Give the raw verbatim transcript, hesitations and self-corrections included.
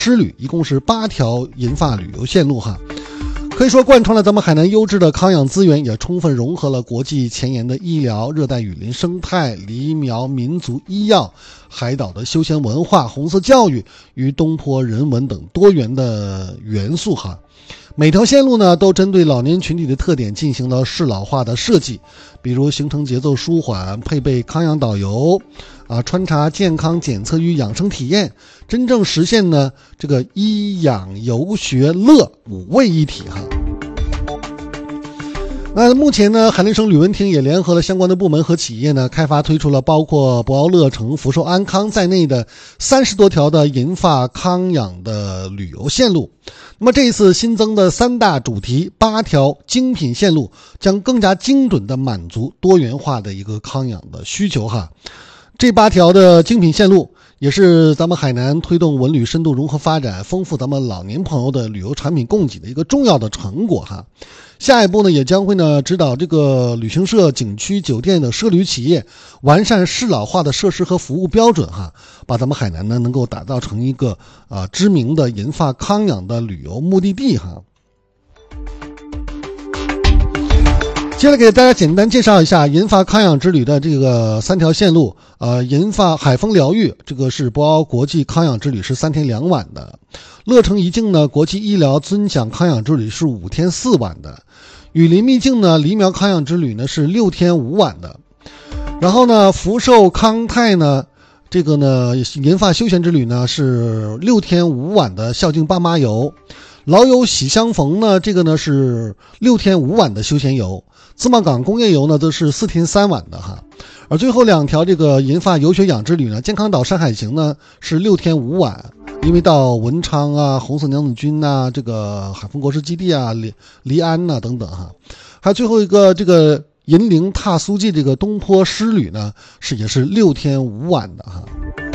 之旅，一共是八条银发旅游线路哈。可以说贯穿了咱们海南优质的康养资源，也充分融合了国际前沿的医疗、热带雨林生态、黎苗民族医药、海岛的休闲文化、红色教育与东坡人文等多元的元素哈。每条线路呢都针对老年群体的特点进行了适老化的设计，比如行程节奏舒缓，配备康养导游啊，穿插健康检测与养生体验，真正实现呢这个医养游学乐五位一体哈。那目前呢，海南省旅文厅也联合了相关的部门和企业呢，开发推出了包括博鳌乐城、福寿安康在内的三十多条的银发康养的旅游线路。那么这一次新增的三大主题八条精品线路，将更加精准的满足多元化的一个康养的需求哈。这八条的精品线路也是咱们海南推动文旅深度融合发展、丰富咱们老年朋友的旅游产品供给的一个重要的成果哈。下一步呢，也将会呢指导这个旅行社、景区、酒店的涉旅企业完善适老化的设施和服务标准哈，把咱们海南呢能够打造成一个啊、呃、知名的银发康养的旅游目的地哈。接下来给大家简单介绍一下银发康养之旅的这个三条线路。呃，银发海风疗愈，这个是博鳌国际康养之旅是三天两晚的。乐城一境呢，国际医疗尊享康养之旅是五天四晚的。雨林秘境呢，黎苗康养之旅呢是六天五晚的。然后呢，福寿康泰呢，这个呢银发休闲之旅呢是六天五晚的孝敬爸妈游。老友喜相逢呢，这个呢是六天五晚的休闲游。自贸港工业游呢都是四天三晚的哈。而最后两条这个银发游学养之旅呢，健康岛山海行呢是六天五晚，因为到文昌啊、红色娘子军呐、这个海丰国师基地啊、黎黎安呐、等等哈。还有最后一个这个银陵踏苏记这个东坡诗旅呢，是也是六天五晚的哈。